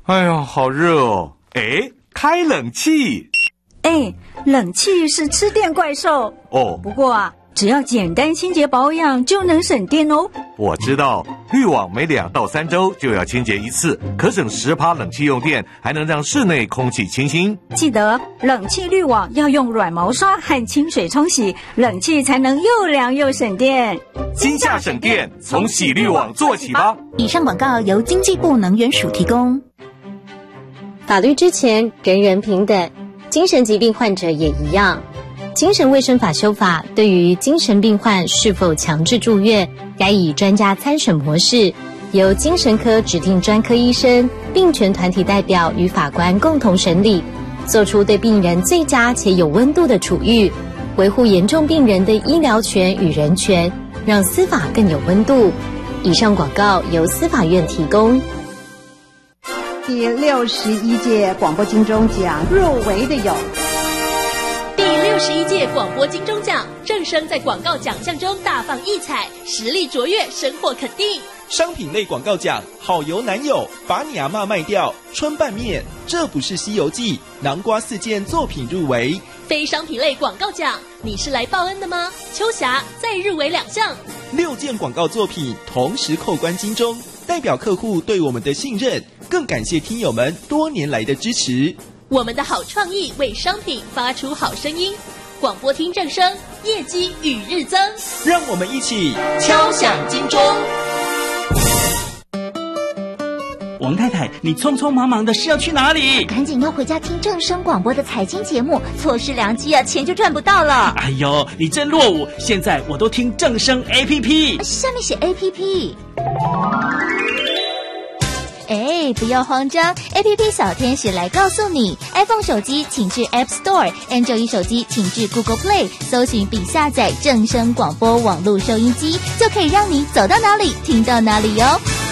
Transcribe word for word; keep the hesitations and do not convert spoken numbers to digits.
哎呀，好热哦！哎，开冷气。 哎，冷气是吃电怪兽哦。 不过啊，只要简单清洁保养就能省电哦。 我知道，滤网每两到三周就要清洁一次，可省十趴冷气用电，还能让室内空气清新。 记得冷气滤网要用软毛刷和清水冲洗，冷气才能又凉又省电。 今夏省电，从洗滤网做起吧。 以上广告由经济部能源署提供。 法律之前，人人平等，精神疾病患者也一样。精神卫生法修法对于精神病患是否强制住院，该以专家参审模式，由精神科指定专科医生、病权团体代表与法官共同审理，做出对病人最佳且有温度的处遇，维护严重病人的医疗权与人权，让司法更有温度。以上广告由司法院提供。 第六十一届广播金钟奖入围的有第六十一届广播金钟奖，正声在广告奖项中大放异彩，实力卓越，深获肯定。 商品类广告奖，好油男友，把你阿嬷卖掉，春拌面，这不是西游记，南瓜四件作品入围。 非商品类广告奖，你是来报恩的吗？秋霞再入围两项， 六件广告作品同时扣关金钟，代表客户对我们的信任，更感谢听友们多年来的支持。 我们的好创意为商品发出好声音，广播听正声，业绩与日增。 让我们一起敲响金钟。 王太太，你匆匆忙忙的是要去哪里？ 赶紧要回家听正声广播的财经节目，错失良机啊，钱就赚不到了。 哎呦，你真落伍！现在我都听正声 A P P， 下面写 A P P。哎，不要慌张 ，A P P 小天使来告诉你 ，iPhone 手机请至 App Store，Android 手机请至 Google Play， 搜寻并下载正声广播网络收音机，就可以让你走到哪里听到哪里哟。